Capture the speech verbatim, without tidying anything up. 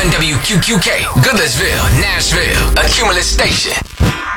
one W Q Q K, Goodlettsville, Nashville, a Cumulus station.